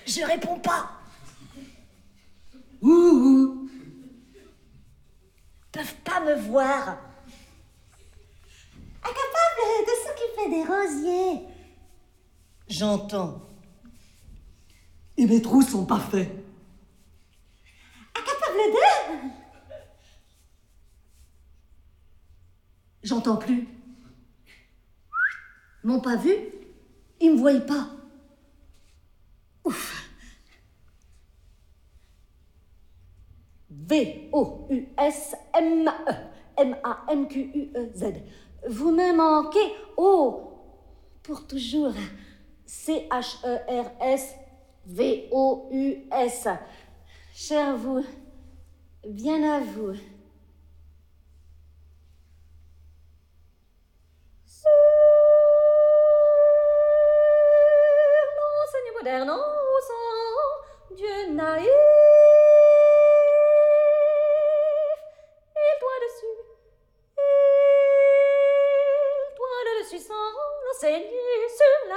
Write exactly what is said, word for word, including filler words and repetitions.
Je réponds pas. Ouh, ouh. Peuvent pas me voir. Incapable de s'occuper des rosiers. J'entends. Et mes trous sont pas faits. Incapable de... J'entends plus. M'ont pas vu. Ils me voient pas. Ouf. V O U S M E M A N Q U E Z. Vous me manquez. Oh, pour toujours. C H E R S V O U S. Cher vous, bien à vous. Sur l'enseigne moderne au sang, Dieu naïf, il doit dessus, il doit le dessus sans l'enseigner sur la